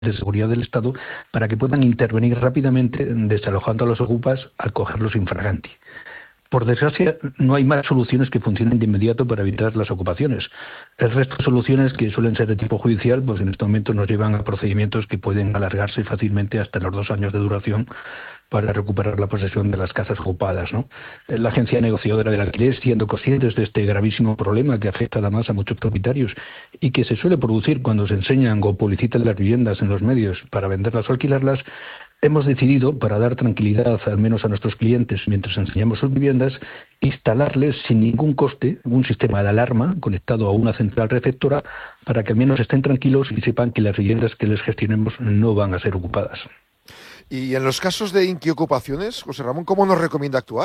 de seguridad del Estado para que puedan intervenir rápidamente desalojando a los ocupas al cogerlos infraganti. Por desgracia, no hay más soluciones que funcionen de inmediato para evitar las ocupaciones. El resto de soluciones, que suelen ser de tipo judicial, pues en este momento nos llevan a procedimientos que pueden alargarse fácilmente hasta los 2 años de duración para recuperar la posesión de las casas ocupadas, ¿no? La agencia negociadora del alquiler, siendo conscientes de este gravísimo problema que afecta además a muchos propietarios y que se suele producir cuando se enseñan o publicitan las viviendas en los medios para venderlas o alquilarlas, hemos decidido, para dar tranquilidad al menos a nuestros clientes mientras enseñamos sus viviendas, instalarles sin ningún coste un sistema de alarma conectado a una central receptora para que al menos estén tranquilos y sepan que las viviendas que les gestionemos no van a ser ocupadas. Y en los casos de inquiocupaciones, José Ramón, ¿cómo nos recomienda actuar?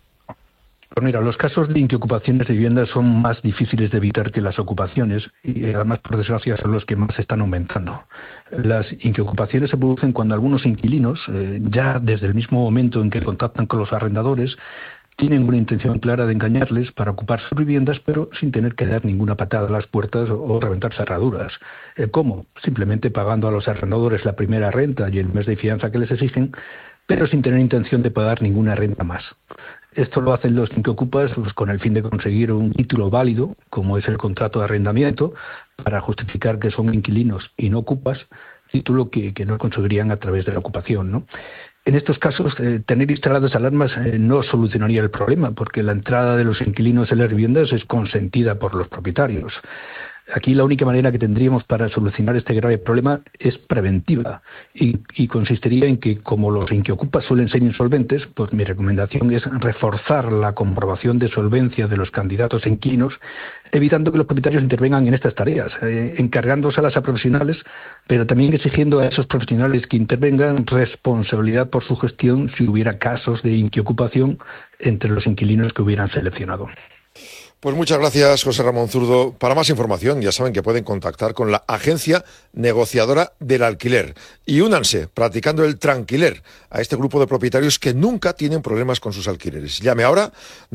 Pues mira, los casos de inquiocupaciones de viviendas son más difíciles de evitar que las ocupaciones y además, por desgracia, son los que más están aumentando. Las inquiocupaciones se producen cuando algunos inquilinos, ya desde el mismo momento en que contactan con los arrendadores, tienen una intención clara de engañarles para ocupar sus viviendas, pero sin tener que dar ninguna patada a las puertas o reventar cerraduras. ¿Cómo? Simplemente pagando a los arrendadores la primera renta y el mes de fianza que les exigen, pero sin tener intención de pagar ninguna renta más. Esto lo hacen los inquiocupas pues, con el fin de conseguir un título válido, como es el contrato de arrendamiento, para justificar que son inquilinos y no ocupas, título que no conseguirían a través de la ocupación, ¿no? En estos casos, tener instaladas alarmas no solucionaría el problema, porque la entrada de los inquilinos en las viviendas es consentida por los propietarios. Aquí la única manera que tendríamos para solucionar este grave problema es preventiva y consistiría en que, como los inquiocupas suelen ser insolventes, pues mi recomendación es reforzar la comprobación de solvencia de los candidatos a inquilinos, evitando que los propietarios intervengan en estas tareas, encargándoselas a profesionales, pero también exigiendo a esos profesionales que intervengan responsabilidad por su gestión si hubiera casos de inquiocupación entre los inquilinos que hubieran seleccionado. Pues muchas gracias, José Ramón Zurdo. Para más información, ya saben que pueden contactar con la agencia negociadora del alquiler. Y únanse, practicando el tranquiler, a este grupo de propietarios que nunca tienen problemas con sus alquileres. Llame ahora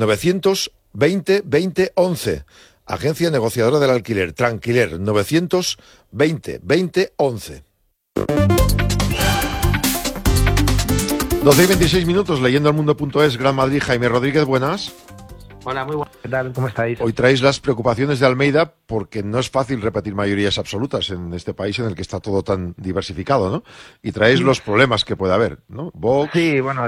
920 20 11. Agencia negociadora del alquiler, Tranquiler, 920 20 11. 12:26, leyendo almundo.es, Gran Madrid, Jaime Rodríguez, buenas. Hola, muy buenas. ¿Qué tal? ¿Cómo estáis? Hoy traéis las preocupaciones de Almeida porque no es fácil repetir mayorías absolutas en este país en el que está todo tan diversificado, ¿no? Y traéis los problemas que puede haber, ¿no? Vox, sí, bueno,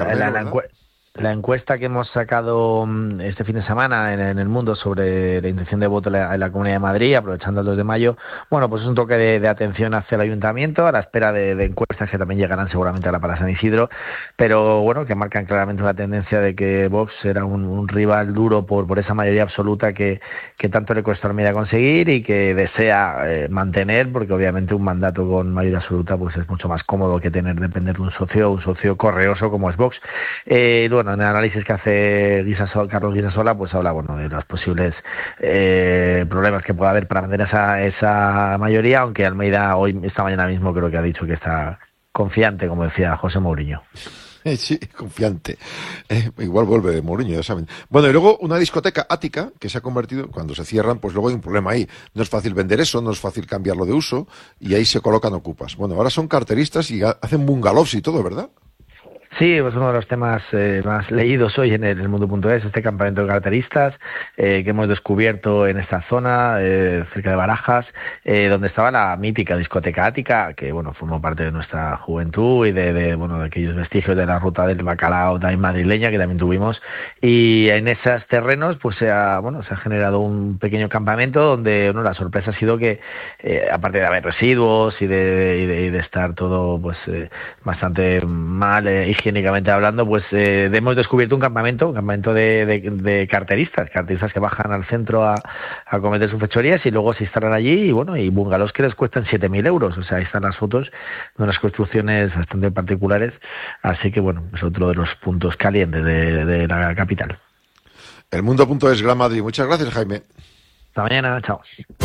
la encuesta que hemos sacado este fin de semana en El Mundo sobre la intención de voto en la Comunidad de Madrid, aprovechando el 2 de mayo, bueno, pues es un toque de atención hacia el Ayuntamiento, a la espera de encuestas que también llegarán seguramente ahora para San Isidro, pero bueno, que marcan claramente una tendencia de que Vox era un rival duro por esa mayoría absoluta que tanto le cuesta a Almeida conseguir y que desea mantener, porque obviamente un mandato con mayoría absoluta pues es mucho más cómodo que depender de un socio correoso como es Vox. Bueno, en el análisis que hace Carlos Guisasola, pues habla de los posibles problemas que pueda haber para mantener esa mayoría, aunque Almeida esta mañana mismo creo que ha dicho que está confiante, como decía José Mourinho. Sí, confiante. Igual vuelve de Mourinho, ya saben. Bueno, y luego una discoteca ática que se ha convertido, cuando se cierran, pues luego hay un problema ahí. No es fácil vender eso, no es fácil cambiarlo de uso, y ahí se colocan ocupas. Bueno, ahora son carteristas y hacen bungalows y todo, ¿verdad? Sí, pues uno de los temas más leídos hoy en el mundo.es, este campamento de carteristas que hemos descubierto en esta zona, cerca de Barajas, donde estaba la mítica discoteca ática, que bueno, formó parte de nuestra juventud y de aquellos vestigios de la ruta del bacalao también madrileña que también tuvimos, y en esos terrenos pues se ha generado un pequeño campamento donde la sorpresa ha sido que aparte de haber residuos y de estar todo pues bastante mal higiénicamente hablando, pues hemos descubierto un campamento de carteristas que bajan al centro a cometer sus fechorías y luego se instalan allí y bungalows que les cuestan 7.000 euros. O sea, ahí están las fotos de unas construcciones bastante particulares. Así que bueno, es otro de los puntos calientes de la capital. El mundo.es, Gran Madrid. Muchas gracias, Jaime. Hasta mañana, chao.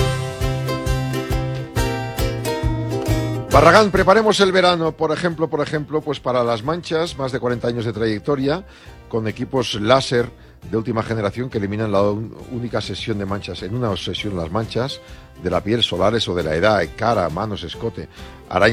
Barragán, preparemos el verano, por ejemplo, pues para Las Manchas, más de 40 años de trayectoria, con equipos láser de última generación que eliminan la única sesión de manchas, en una sesión las manchas de la piel, solares o de la edad, cara, manos, escote, arañas